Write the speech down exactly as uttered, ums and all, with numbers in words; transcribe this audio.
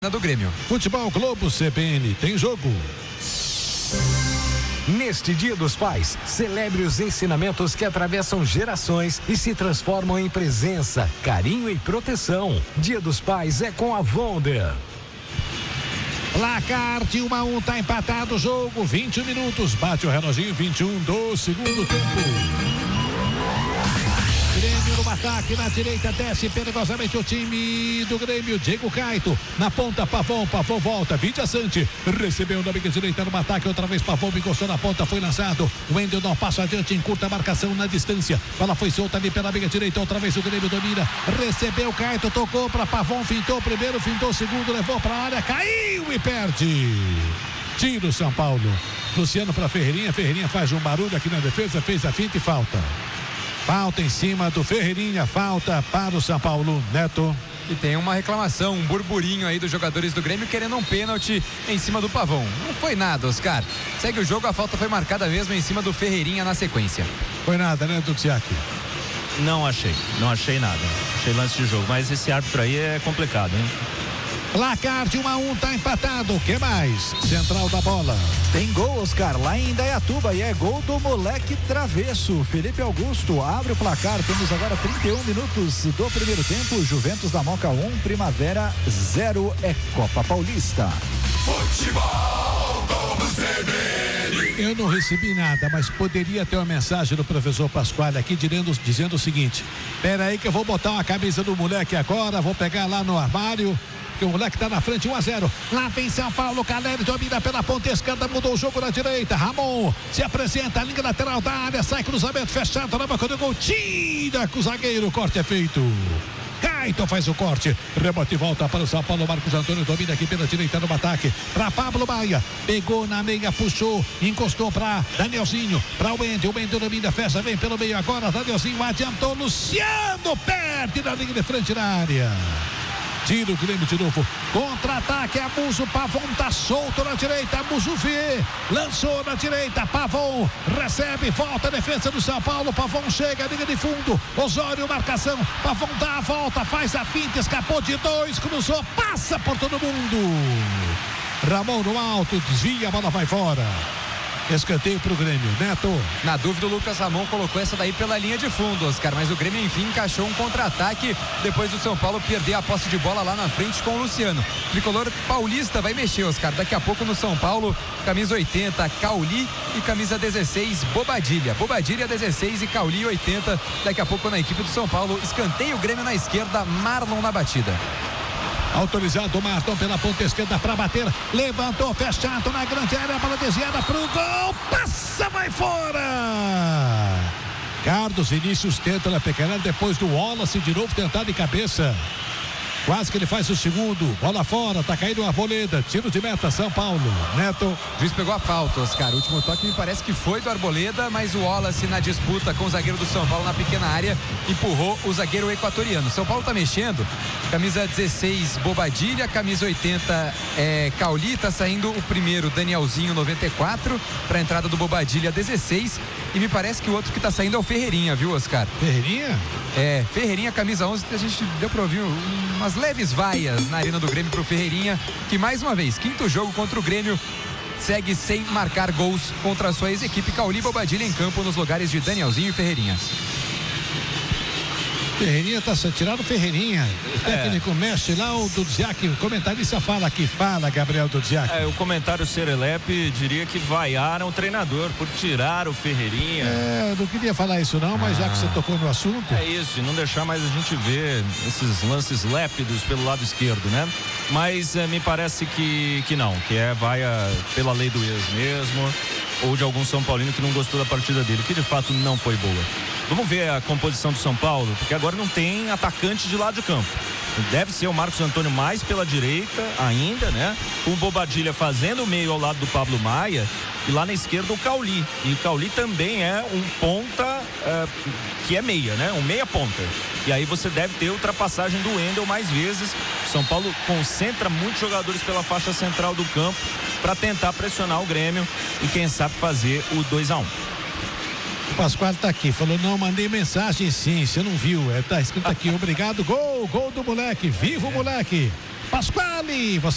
do Grêmio. Futebol Globo C B N tem jogo. Neste Dia dos Pais, celebre os ensinamentos que atravessam gerações e se transformam em presença, carinho e proteção. Dia dos Pais é com a Wonder. Placar de um a um, tá empatado o jogo, vinte e um minutos, bate o reloginho, vinte e um do segundo tempo. Grêmio no ataque, na direita desce perigosamente o time do Grêmio, Diego Caito, na ponta Pavon, Pavon volta, Vidia Sante, recebeu na meia direita no ataque, outra vez Pavon encostou na ponta, foi lançado, o Wendel não passa adiante, em curta marcação na distância, bola foi solta ali pela meia direita, outra vez o Grêmio domina, recebeu Caito, tocou para Pavon, fintou primeiro, fintou segundo, levou para a área, caiu e perde. Tira o São Paulo, Luciano para Ferreirinha, Ferreirinha faz um barulho aqui na defesa, fez a finta e falta. Falta em cima do Ferreirinha, falta para o São Paulo, Neto. E tem uma reclamação, um burburinho aí dos jogadores do Grêmio querendo um pênalti em cima do Pavon. Não foi nada, Oscar. Segue o jogo, a falta foi marcada mesmo em cima do Ferreirinha na sequência. Foi nada, né, Duziak? Não achei, não achei nada. Achei lance de jogo, mas esse árbitro aí é complicado, hein? Placar de um a um, tá empatado. O que mais? Central da bola. Tem gol, Oscar, lá em Indaiatuba, e é gol do moleque travesso. Felipe Augusto abre o placar. Temos agora trinta e um minutos do primeiro tempo. Juventus da Moca um, Primavera zero. É Copa Paulista. Futebol como C B N. Eu não recebi nada, mas poderia ter uma mensagem do professor Pasquale aqui dizendo, dizendo o seguinte: pera aí que eu vou botar uma camisa do moleque agora, vou pegar lá no armário. O moleque tá na frente, um a zero. Lá vem São Paulo, Caleri domina pela ponta esquerda, mudou o jogo na direita. Ramon se apresenta, a linha lateral da área, sai cruzamento fechado na boca do gol, tira com o zagueiro, o corte é feito. Caito faz o corte, rebote e volta para o São Paulo. Marcos Antônio domina aqui pela direita no ataque, para Pablo Maia, pegou na meia, puxou, encostou para Danielzinho, para o Wendel, o Wendel domina, fecha, vem pelo meio agora, Danielzinho adiantou, Luciano perde na linha de frente na área. Tira o Grêmio de novo, contra-ataque, Abuso, Pavon tá solto na direita, Abuso vê, lançou na direita, Pavon recebe, volta a defesa do São Paulo, Pavon chega, linha de fundo, Osório, marcação, Pavon dá a volta, faz a finta, escapou de dois, cruzou, passa por todo mundo. Ramon no alto, desvia, a bola vai fora. Escanteio pro Grêmio, Neto. Na dúvida, o Lucas Ramon colocou essa daí pela linha de fundo, Oscar, mas o Grêmio enfim encaixou um contra-ataque depois do São Paulo perder a posse de bola lá na frente com o Luciano. Tricolor paulista vai mexer, Oscar, daqui a pouco no São Paulo, camisa oitenta, Cauli, e camisa dezesseis, Bobadilha. Bobadilha dezesseis e Cauli oitenta, daqui a pouco na equipe do São Paulo. Escanteio, o Grêmio na esquerda, Marlon na batida. Autorizado o Marton pela ponta esquerda para bater, levantou, fechado na grande área, bola desviada pro gol, passa, vai fora. Carlos Vinícius tenta na pequena, depois do Wallace de novo tentar de cabeça. Quase que ele faz o segundo, bola fora, tá caindo uma Arboleda, tiro de meta, São Paulo, Neto. O juiz pegou a falta, Oscar, o último toque me parece que foi do Arboleda, mas o Wallace na disputa com o zagueiro do São Paulo na pequena área, empurrou o zagueiro equatoriano. São Paulo tá mexendo, camisa dezesseis, Bobadilha, camisa oitenta, é, Cauli, tá saindo o primeiro, Danielzinho, noventa e quatro, pra entrada do Bobadilha, dezesseis, e me parece que o outro que tá saindo é o Ferreirinha, viu, Oscar? Ferreirinha? É, Ferreirinha, camisa onze, a gente deu pra ouvir umas leves vaias na arena do Grêmio pro Ferreirinha, que mais uma vez, quinto jogo contra o Grêmio, segue sem marcar gols contra a sua ex-equipe. Cauli e Bobadilha em campo nos lugares de Danielzinho e Ferreirinha. Ferreirinha tá tirado Ferreirinha. O técnico é. mexe lá, o Duziak, o comentarista fala aqui, fala, Gabriel Duziak. É, o comentário Serelepe diria que vaiaram o treinador por tirar o Ferreirinha. É, não queria falar isso não, mas ah. já que você tocou no assunto. É isso, e não deixar mais a gente ver esses lances lépidos pelo lado esquerdo, né? Mas é, me parece que, que não, que é vaia pela lei do ex mesmo, ou de algum São Paulino que não gostou da partida dele, que de fato não foi boa. Vamos ver a composição do São Paulo, porque agora não tem atacante de lado de campo. Deve ser o Marcos Antônio mais pela direita ainda, né? O Bobadilha fazendo o meio ao lado do Pablo Maia e lá na esquerda o Cauli. E o Cauli também é um ponta é, que é meia, né? Um meia ponta. E aí você deve ter ultrapassagem do Wendel mais vezes. São Paulo concentra muitos jogadores pela faixa central do campo para tentar pressionar o Grêmio e quem sabe fazer o dois a um. O Pasquale tá aqui, falou, não, mandei mensagem sim, você não viu, é, tá escrito aqui, obrigado, gol, gol do moleque, viva o moleque. Pasquale, você